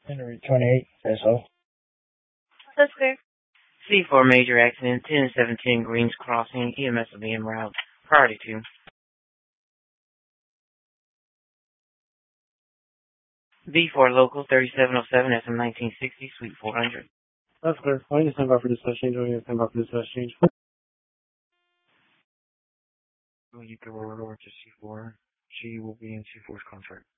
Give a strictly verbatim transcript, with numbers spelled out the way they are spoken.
Henry twenty-eight, that's all. That's clear. C four major accident, ten seventeen Greens Crossing, E M S will be en route. Priority two. V four local, thirty-seven oh seven, S M nineteen sixty, Suite four hundred. That's clear. I need to stand by for dispatch change. I need to stand by for dispatch change. You can roll it over to C four. She will be in C four's contract.